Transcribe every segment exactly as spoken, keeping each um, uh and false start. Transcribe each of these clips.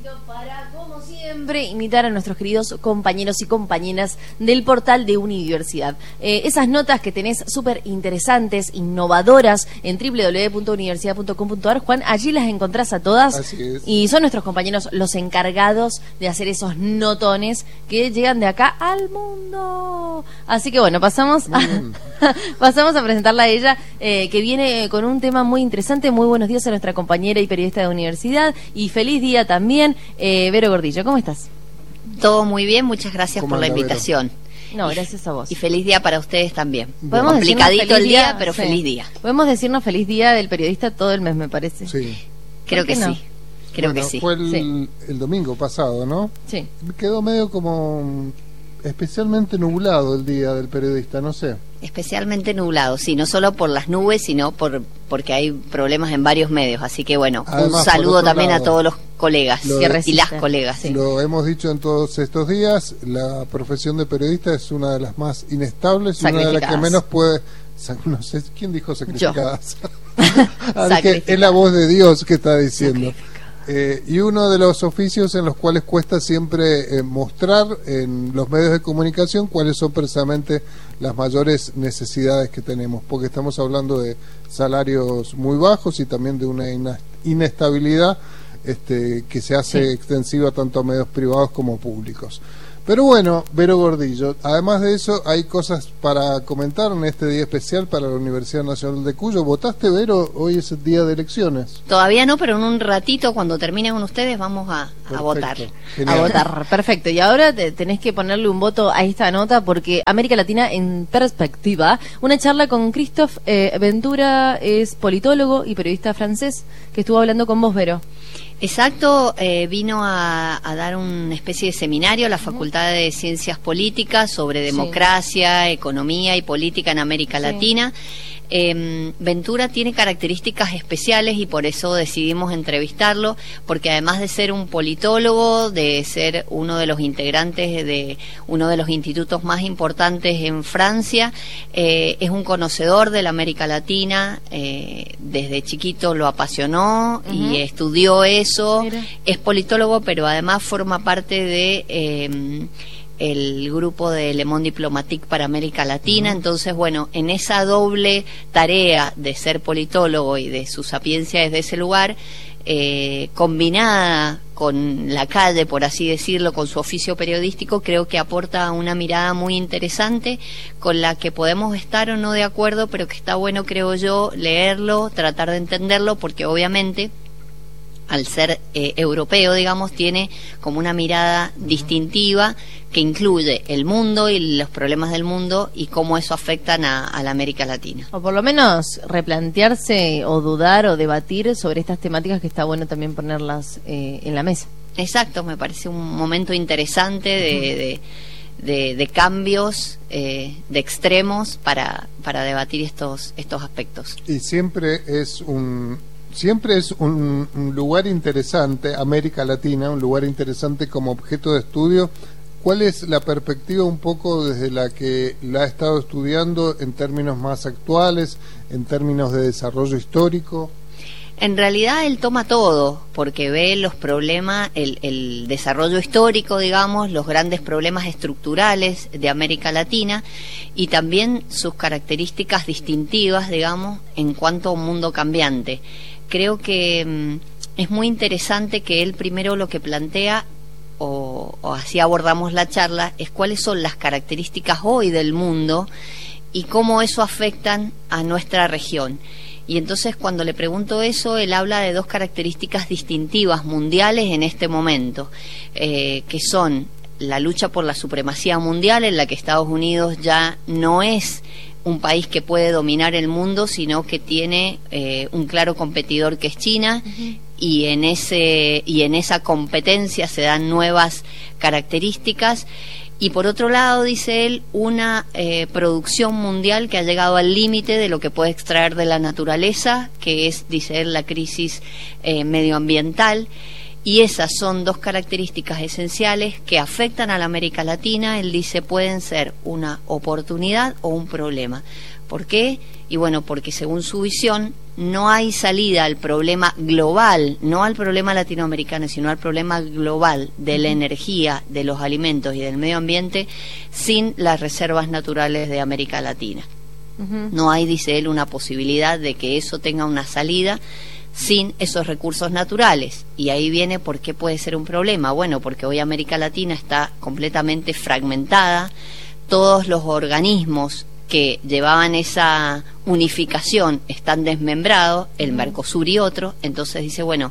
Para, como siempre, imitar a nuestros queridos compañeros y compañeras del portal de Universidad. Eh, esas notas que tenés súper interesantes, innovadoras en doble u doble u doble u punto universidad punto com punto a r, Juan, allí las encontrás a todas. Así es. Y son nuestros compañeros los encargados de hacer esos notones que llegan de acá al mundo. Así que bueno, pasamos a, pasamos a presentarla a ella, eh, que viene con un tema muy interesante. Muy buenos días a nuestra compañera y periodista de Universidad, y feliz día también. Eh, Vero Gordillo, ¿cómo estás? Todo muy bien, muchas gracias por la invitación. Vero? No, gracias a vos. Y feliz día para ustedes también. Podemos complicadito el día, día pero sí. feliz día. Podemos decirnos feliz día del periodista todo el mes, me parece. Sí. Creo que no? sí. Creo bueno, que sí. Fue el, sí. el domingo pasado, ¿no? Sí. Quedó medio como especialmente nublado el día del periodista, no sé. Especialmente nublado, sí, no solo por las nubes, sino por porque hay problemas en varios medios. Así que bueno, Además, un saludo también lado, a todos los colegas lo, y las colegas. Sí. Lo hemos dicho en todos estos días, la profesión de periodista es una de las más inestables y una de las que menos puede... No sé, ¿quién dijo sacrificadas? Así que es la voz de Dios que está diciendo. Eh, y uno de los oficios en los cuales cuesta siempre eh, mostrar en los medios de comunicación cuáles son precisamente las mayores necesidades que tenemos, porque estamos hablando de salarios muy bajos y también de una inestabilidad este, que se hace sí. extensiva tanto a medios privados como públicos. Pero bueno, Vero Gordillo, además de eso hay cosas para comentar en este día especial para la Universidad Nacional de Cuyo. ¿Votaste, Vero? Hoy es el día de elecciones. Todavía no, pero en un ratito, cuando termine con ustedes, vamos a, a votar. Genial. A votar, perfecto. Y ahora te, tenés que ponerle un voto a esta nota, porque América Latina en perspectiva, una charla con Christophe eh, Ventura, es politólogo y periodista francés, que estuvo hablando con vos, Vero. Exacto, eh, vino a, a dar una especie de seminario a la Facultad de Ciencias Políticas sobre democracia, sí. economía y política en América sí. Latina. Eh, Ventura tiene características especiales y por eso decidimos entrevistarlo, porque además de ser un politólogo, de ser uno de los integrantes de uno de los institutos más importantes en Francia, eh, es un conocedor de la América Latina, eh, desde chiquito lo apasionó uh-huh. y estudió eso. Mira. Es politólogo, pero además forma parte de... Eh, el grupo de Le Monde Diplomatique para América Latina. Uh-huh. Entonces, bueno, en esa doble tarea de ser politólogo y de su sapiencia desde ese lugar, eh, combinada con la calle, por así decirlo, con su oficio periodístico, creo que aporta una mirada muy interesante con la que podemos estar o no de acuerdo, pero que está bueno, creo yo, leerlo, tratar de entenderlo, porque obviamente al ser eh, europeo, digamos, tiene como una mirada distintiva que incluye el mundo y los problemas del mundo y cómo eso afectan a, a la América Latina. O por lo menos replantearse o dudar o debatir sobre estas temáticas, que está bueno también ponerlas eh, en la mesa. Exacto, me parece un momento interesante de, de, de, de cambios, eh, de extremos para, para debatir estos, estos aspectos. Y siempre es un... Siempre es un, un lugar interesante, América Latina, un lugar interesante como objeto de estudio. ¿Cuál es la perspectiva un poco desde la que la ha estado estudiando en términos más actuales, en términos de desarrollo histórico? En realidad él toma todo, porque ve los problemas, el, el desarrollo histórico, digamos, los grandes problemas estructurales de América Latina y también sus características distintivas, digamos, en cuanto a un mundo cambiante. Creo que mmm, es muy interesante que él primero lo que plantea, o, o así abordamos la charla, es cuáles son las características hoy del mundo y cómo eso afectan a nuestra región. Y entonces cuando le pregunto eso, él habla de dos características distintivas mundiales en este momento, eh, que son la lucha por la supremacía mundial, en la que Estados Unidos ya no es un país que puede dominar el mundo, sino que tiene eh, un claro competidor que es China, uh-huh. y en ese y en esa competencia se dan nuevas características. Y por otro lado, dice él, una eh, producción mundial que ha llegado al límite de lo que puede extraer de la naturaleza, que es, dice él, la crisis eh, medioambiental. Y esas son dos características esenciales que afectan a la América Latina. Él dice pueden ser una oportunidad o un problema. ¿Por qué? Y bueno, porque según su visión no hay salida al problema global, no al problema latinoamericano, sino al problema global de la energía, de los alimentos y del medio ambiente sin las reservas naturales de América Latina. Uh-huh. No hay, dice él, una posibilidad de que eso tenga una salida sin esos recursos naturales. Y ahí viene por qué puede ser un problema. Bueno, porque hoy América Latina está completamente fragmentada, todos los organismos que llevaban esa unificación están desmembrados, el Mercosur y otros. Entonces dice, bueno,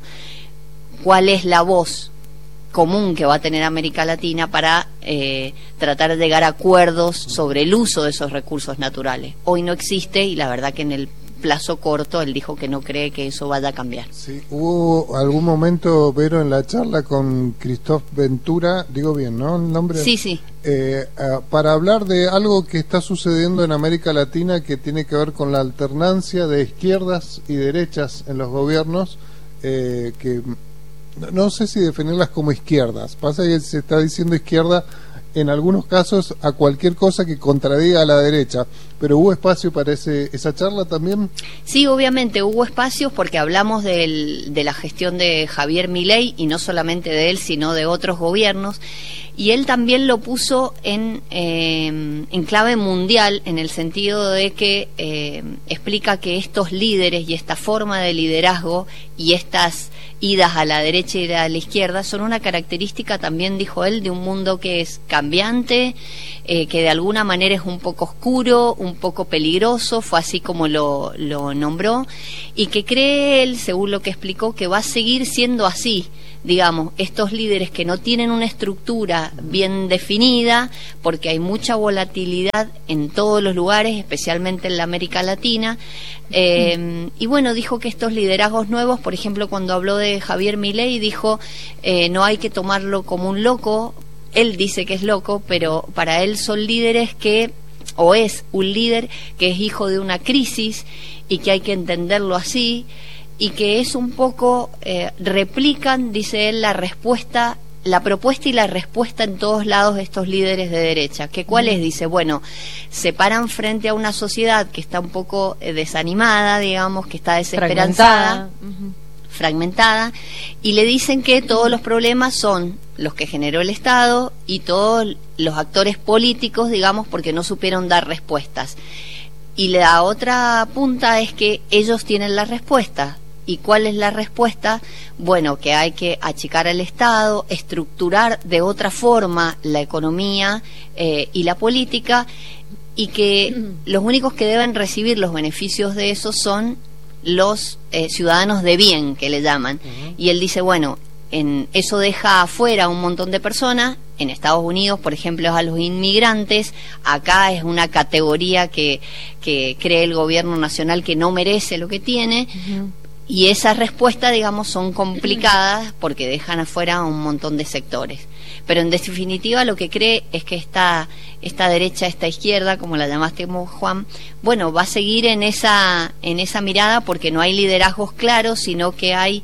¿cuál es la voz común que va a tener América Latina para eh, tratar de llegar a acuerdos sobre el uso de esos recursos naturales? Hoy no existe, y la verdad que en el plazo corto él dijo que no cree que eso vaya a cambiar. Sí, hubo algún momento, Vero, en la charla con Christophe Ventura, digo bien, ¿no? ¿El nombre? Sí, sí. Eh, uh, para hablar de algo que está sucediendo en América Latina que tiene que ver con la alternancia de izquierdas y derechas en los gobiernos, eh, que no, no sé si definirlas como izquierdas. Pasa que se está diciendo izquierda en algunos casos a cualquier cosa que contradiga a la derecha, pero ¿hubo espacio para ese, esa charla también? Sí, obviamente hubo espacios porque hablamos del, de la gestión de Javier Milei, y no solamente de él, sino de otros gobiernos, y él también lo puso en, eh, en clave mundial, en el sentido de que eh, explica que estos líderes y esta forma de liderazgo y estas idas a la derecha y a la izquierda son una característica también, dijo él, de un mundo que es cambiante, eh, que de alguna manera es un poco oscuro, un poco peligroso, fue así como lo, lo nombró, y que cree él, según lo que explicó, que va a seguir siendo así. Digamos, estos líderes que no tienen una estructura bien definida, porque hay mucha volatilidad en todos los lugares, especialmente en la América Latina, eh, y bueno, dijo que estos liderazgos nuevos, por ejemplo, cuando habló de Javier Milei, dijo, eh, no hay que tomarlo como un loco. Él dice que es loco, pero para él son líderes que, o es un líder que es hijo de una crisis y que hay que entenderlo así, y que es un poco, eh, replican, dice él, la respuesta, la propuesta y la respuesta en todos lados de estos líderes de derecha. ¿Que cuál es? Dice, bueno, se paran frente a una sociedad que está un poco eh, desanimada, digamos, que está desesperanzada, fragmentada. Uh-huh. fragmentada, y le dicen que todos los problemas son los que generó el Estado y todos los actores políticos, digamos, porque no supieron dar respuestas. Y la otra punta es que ellos tienen la respuesta. ¿Y cuál es la respuesta? Bueno, que hay que achicar al Estado, estructurar de otra forma la economía eh, y la política, y que los únicos que deben recibir los beneficios de eso son los eh, ciudadanos de bien, que le llaman. Uh-huh. Y él dice, bueno, en eso deja afuera a un montón de personas. En Estados Unidos, por ejemplo, es a los inmigrantes. Acá es una categoría que, que cree el gobierno nacional que no merece lo que tiene. Uh-huh. Y esas respuestas, digamos, son complicadas porque dejan afuera a un montón de sectores. Pero en definitiva lo que cree es que esta, esta derecha, esta izquierda, como la llamaste Juan, bueno, va a seguir en esa, en esa mirada, porque no hay liderazgos claros, sino que hay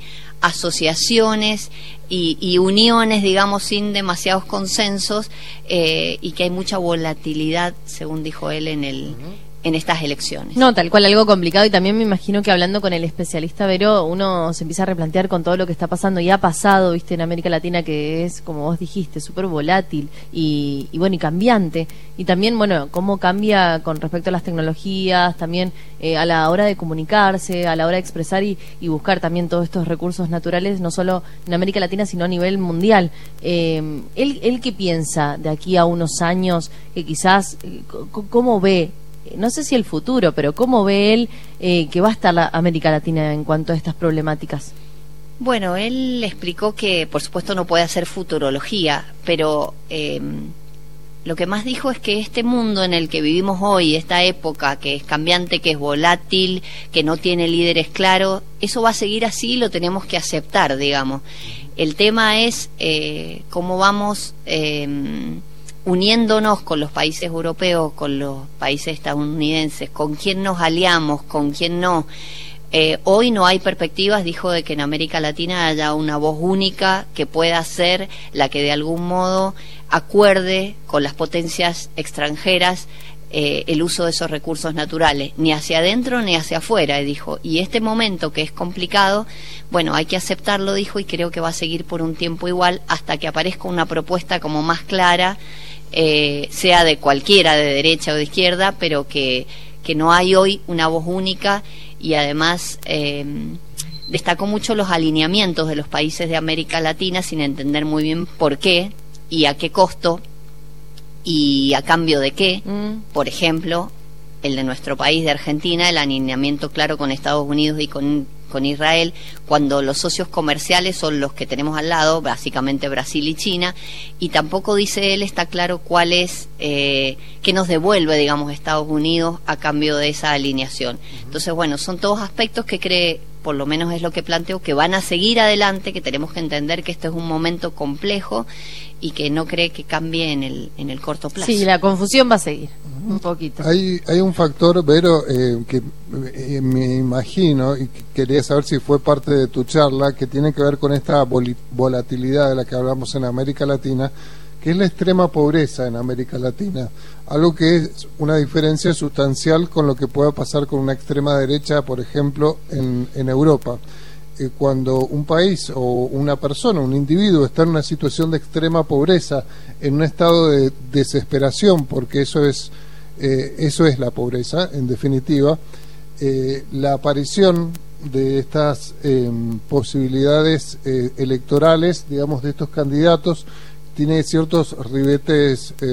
asociaciones y, y uniones, digamos, sin demasiados consensos, eh, y que hay mucha volatilidad, según dijo él, en el... Uh-huh. en estas elecciones. No, tal cual, algo complicado, y también me imagino que hablando con el especialista Vero, uno se empieza a replantear con todo lo que está pasando y ha pasado, viste, en América Latina, que es, como vos dijiste, súper volátil y, y bueno, y cambiante, y también, bueno, cómo cambia con respecto a las tecnologías, también eh, a la hora de comunicarse, a la hora de expresar y, y buscar también todos estos recursos naturales, no solo en América Latina, sino a nivel mundial. Eh, ¿él, él qué piensa de aquí a unos años, que quizás, eh, cómo ve, no sé si el futuro, pero cómo ve él eh, que va a estar la América Latina en cuanto a estas problemáticas? Bueno, él explicó que por supuesto no puede hacer futurología, pero eh, lo que más dijo es que este mundo en el que vivimos hoy, esta época que es cambiante, que es volátil, que no tiene líderes claros, eso va a seguir así y lo tenemos que aceptar, digamos. El tema es eh, cómo vamos... Eh, uniéndonos con los países europeos, con los países estadounidenses, con quién nos aliamos, con quién no, Eh, hoy no hay perspectivas, dijo, de que en América Latina haya una voz única que pueda ser la que de algún modo acuerde con las potencias extranjeras eh, el uso de esos recursos naturales, ni hacia adentro ni hacia afuera, dijo. Y este momento que es complicado, bueno, hay que aceptarlo, dijo, y creo que va a seguir por un tiempo igual hasta que aparezca una propuesta como más clara, eh, sea de cualquiera, de derecha o de izquierda, pero que, que no hay hoy una voz única. Y además eh, destacó mucho los alineamientos de los países de América Latina sin entender muy bien por qué y a qué costo y a cambio de qué. Mm. Por ejemplo, el de nuestro país, de Argentina, el alineamiento claro con Estados Unidos y con, con Israel, cuando los socios comerciales son los que tenemos al lado, básicamente Brasil y China, y tampoco, dice él, está claro cuál es, eh, qué nos devuelve, digamos, Estados Unidos a cambio de esa alineación. Uh-huh. Entonces, bueno, son todos aspectos que cree, por lo menos es lo que planteo, que van a seguir adelante, que tenemos que entender que esto es un momento complejo y que no cree que cambie en el, en el corto plazo. Sí, la confusión va a seguir, uh-huh, un poquito. Hay, hay un factor, Vero, eh, que eh, me imagino, y que quería saber si fue parte de tu charla, que tiene que ver con esta vol- volatilidad de la que hablamos en América Latina, que es la extrema pobreza en América Latina, algo que es una diferencia sustancial con lo que pueda pasar con una extrema derecha, por ejemplo, en, en Europa. Eh, cuando un país o una persona, un individuo está en una situación de extrema pobreza, en un estado de desesperación, porque eso es, eh, eso es la pobreza, en definitiva, eh, la aparición de estas eh, posibilidades eh, electorales, digamos, de estos candidatos, tiene ciertos ribetes eh,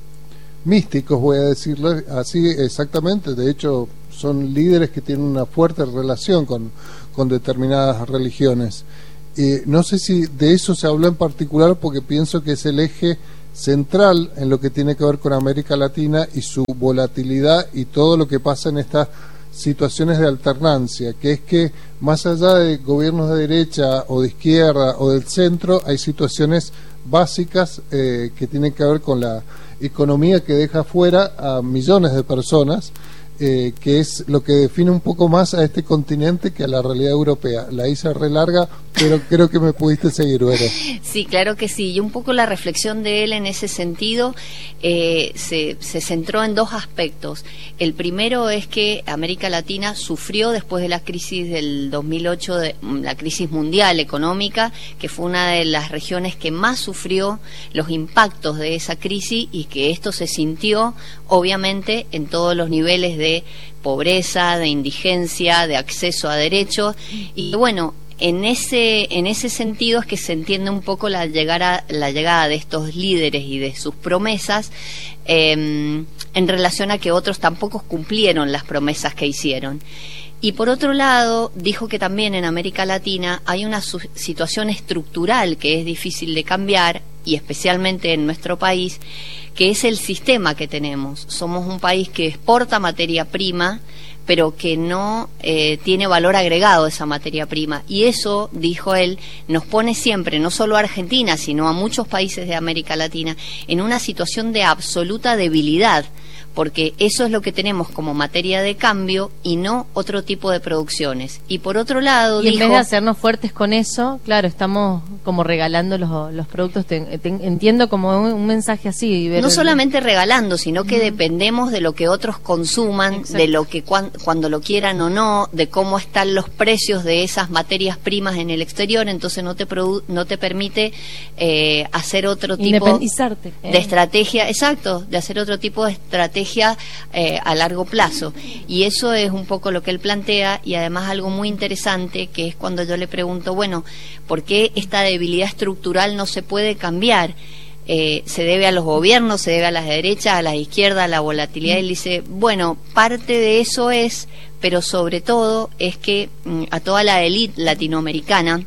místicos, voy a decirlo así exactamente. De hecho, son líderes que tienen una fuerte relación con, con determinadas religiones. Eh, no sé si de eso se habló en particular, porque pienso que es el eje central en lo que tiene que ver con América Latina y su volatilidad y todo lo que pasa en estas situaciones de alternancia, que es que más allá de gobiernos de derecha o de izquierda o del centro, hay situaciones básicas eh, que tienen que ver con la economía que deja fuera a millones de personas, eh, que es lo que define un poco más a este continente que a la realidad europea. La hice re larga, pero creo que me pudiste seguir, Vero. Sí, claro que sí. Y un poco la reflexión de él en ese sentido eh, se, se centró en dos aspectos. El primero es que América Latina sufrió después de la crisis del dos mil ocho, de, la crisis mundial económica, que fue una de las regiones que más sufrió los impactos de esa crisis, y que esto se sintió obviamente en todos los niveles de pobreza, de indigencia, de acceso a derechos. Y bueno, en ese en ese sentido es que se entiende un poco la llegada la llegada de estos líderes y de sus promesas, eh, en relación a que otros tampoco cumplieron las promesas que hicieron. Y por otro lado, dijo que también en América Latina hay una su- situación estructural que es difícil de cambiar, y especialmente en nuestro país, que es el sistema que tenemos. Somos un país que exporta materia prima, pero que no eh, tiene valor agregado esa materia prima. Y eso, dijo él, nos pone siempre, no solo a Argentina, sino a muchos países de América Latina, en una situación de absoluta debilidad, porque eso es lo que tenemos como materia de cambio y no otro tipo de producciones. Y por otro lado, y en dijo, vez de hacernos fuertes con eso, claro, estamos como regalando los, los productos. Te, te, entiendo como un, un mensaje así. No solamente regalando, sino que mm. dependemos de lo que otros consuman, exacto, de lo que cuan, cuando lo quieran o no, de cómo están los precios de esas materias primas en el exterior. Entonces no te produ no te permite eh, hacer otro tipo Independizarte, eh. de estrategia, exacto, de hacer otro tipo de estrategia Eh, a largo plazo. Y eso es un poco lo que él plantea. Y además algo muy interesante, que es cuando yo le pregunto, bueno, ¿por qué esta debilidad estructural no se puede cambiar? Eh, ¿se debe a los gobiernos, se debe a las derechas, a las izquierdas, a la volatilidad? Y él dice, bueno, parte de eso es, pero sobre todo es que mm, a toda la élite latinoamericana,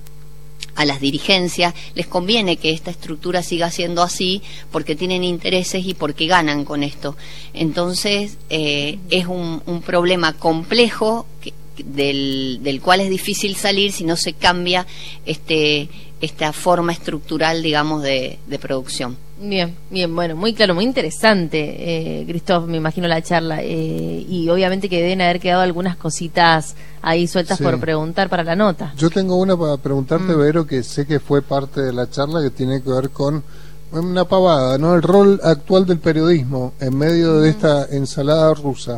a las dirigencias, les conviene que esta estructura siga siendo así, porque tienen intereses y porque ganan con esto. Entonces eh, es un, un problema complejo que, del, del cual es difícil salir si no se cambia este esta forma estructural, digamos, de, de producción. Bien, bien, bueno, muy claro, muy interesante, eh, Christoph, me imagino la charla, eh, y obviamente que deben haber quedado algunas cositas ahí sueltas sí. por preguntar para la nota. Yo tengo una para preguntarte, mm. Vero, que sé que fue parte de la charla, que tiene que ver con una pavada, ¿no? El rol actual del periodismo en medio mm. de esta ensalada rusa,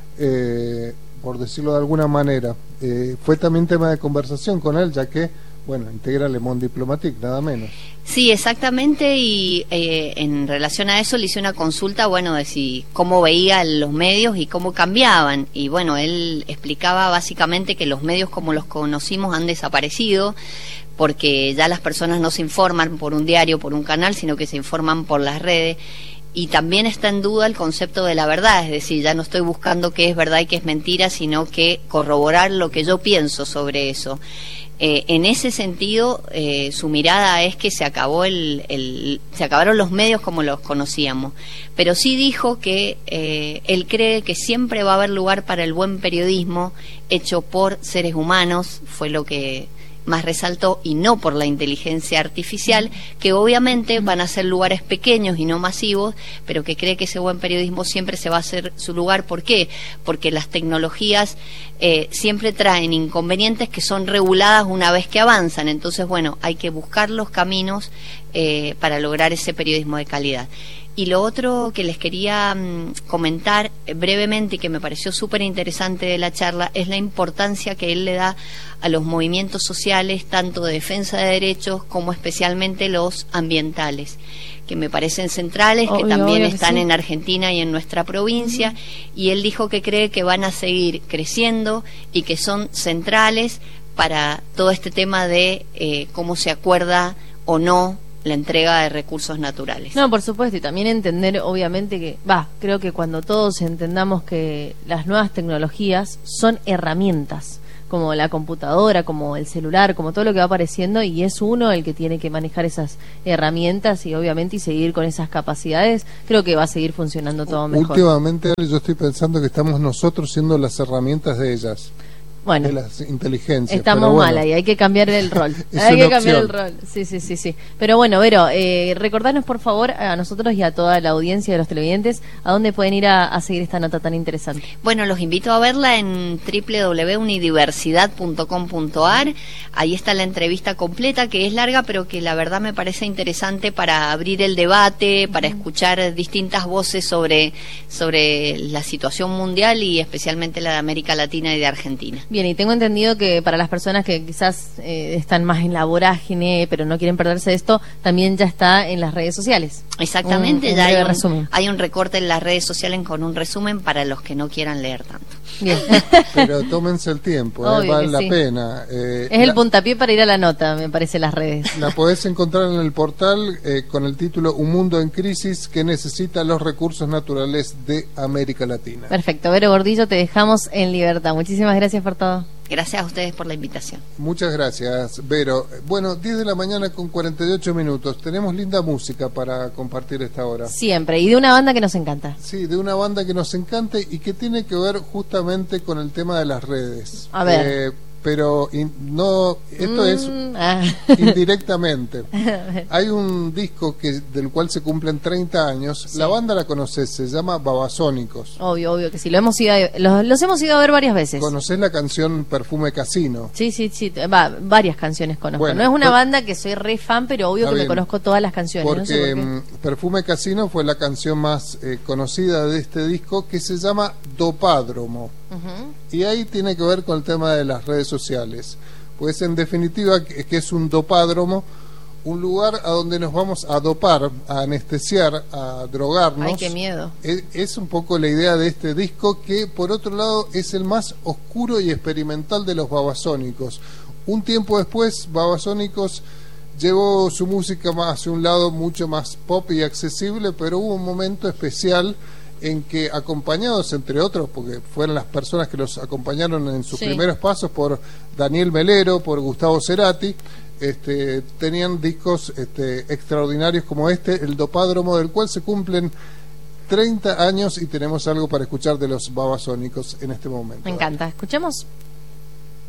eh, por decirlo de alguna manera. Eh, fue también tema de conversación con él, ya que bueno, integra Le Monde Diplomatique, nada menos. Sí, exactamente, y eh, en relación a eso le hice una consulta, bueno, de si cómo veía los medios y cómo cambiaban, y bueno, él explicaba básicamente que los medios como los conocimos han desaparecido, porque ya las personas no se informan por un diario, por un canal, sino que se informan por las redes, y también está en duda el concepto de la verdad, es decir, ya no estoy buscando qué es verdad y qué es mentira, sino que corroborar lo que yo pienso sobre eso. Eh, en ese sentido, eh, su mirada es que se acabó el, el, se acabaron los medios como los conocíamos, pero sí dijo que eh, él cree que siempre va a haber lugar para el buen periodismo hecho por seres humanos, fue lo que más resaltó, y no por la inteligencia artificial, que obviamente van a ser lugares pequeños y no masivos, pero que cree que ese buen periodismo siempre se va a hacer su lugar. ¿Por qué? Porque las tecnologías eh, siempre traen inconvenientes que son reguladas una vez que avanzan, entonces bueno, hay que buscar los caminos eh, para lograr ese periodismo de calidad. Y lo otro que les quería um, comentar brevemente y que me pareció súper interesante de la charla es la importancia que él le da a los movimientos sociales, tanto de defensa de derechos como especialmente los ambientales, que me parecen centrales, obvio, que también obvio están que sí. en Argentina y en nuestra provincia, uh-huh. y él dijo que cree que van a seguir creciendo y que son centrales para todo este tema de eh, cómo se acuerda o no la entrega de recursos naturales. No, por supuesto, y también entender, obviamente, que, va, creo que cuando todos entendamos que las nuevas tecnologías son herramientas, como la computadora, como el celular, como todo lo que va apareciendo, y es uno el que tiene que manejar esas herramientas y obviamente y seguir con esas capacidades, creo que va a seguir funcionando todo mejor. Últimamente yo estoy pensando que estamos nosotros siendo las herramientas de ellas. Bueno, de las inteligencias. Estamos bueno, mal ahí, hay que cambiar el rol. Hay que cambiar el rol. Sí, sí, sí, sí. Pero bueno, Vero, eh, recordanos por favor a nosotros y a toda la audiencia de los televidentes a dónde pueden ir a, a seguir esta nota tan interesante. Bueno, los invito a verla en doble u doble u doble u punto unidiversidad punto com punto a r. Ahí está la entrevista completa, que es larga, pero que la verdad me parece interesante para abrir el debate, para uh-huh. escuchar distintas voces sobre, sobre la situación mundial y especialmente la de América Latina y de Argentina. Bien, y tengo entendido que para las personas que quizás eh, están más en la vorágine, pero no quieren perderse esto, también ya está en las redes sociales. Exactamente, un, un ya hay un, resumen. hay un recorte en las redes sociales con un resumen para los que no quieran leer tanto. Bien. Pero tómense el tiempo, eh, vale la sí. pena. Eh, es la, el puntapié para ir a la nota, me parece, las redes. La podés encontrar en el portal eh, con el título Un mundo en crisis que necesita los recursos naturales de América Latina. Perfecto, Vero Gordillo, te dejamos en libertad. Muchísimas gracias por todo. Gracias a ustedes por la invitación. Muchas gracias, Vero. Bueno, diez de la mañana con cuarenta y ocho minutos. Tenemos linda música para compartir esta hora. Siempre, y de una banda que nos encanta. Sí, de una banda que nos encanta y que tiene que ver justamente con el tema de las redes. A ver. Eh, pero in, no, esto mm, es ah. indirectamente. Hay un disco que del cual se cumplen treinta años. Sí. La banda la conoces, se llama Babasónicos. Obvio, obvio que sí, lo hemos ido a, los, los hemos ido a ver varias veces. ¿Conocés la canción Perfume Casino? Sí, sí, sí, va, varias canciones conozco. Bueno, no es una pues, banda que soy re fan, pero obvio que bien, me conozco todas las canciones. Porque no sé por qué. Perfume Casino fue la canción más eh, conocida de este disco, que se llama Dopádromo. Uh-huh. Y ahí tiene que ver con el tema de las redes sociales, pues en definitiva que, que es un dopádromo, un lugar a donde nos vamos a dopar, a anestesiar, a drogarnos. Ay, qué miedo. Es, es un poco la idea de este disco, que por otro lado es el más oscuro y experimental de los Babasónicos. Un tiempo después, Babasónicos llevó su música más hacia un lado mucho más pop y accesible, pero hubo un momento especial en que, acompañados entre otros, porque fueron las personas que los acompañaron en sus sí. primeros pasos, por Daniel Melero, por Gustavo Cerati, este, tenían discos este, extraordinarios como este, el Dopádromo, del cual se cumplen treinta años, y tenemos algo para escuchar de los Babasónicos en este momento. Me encanta, escuchemos.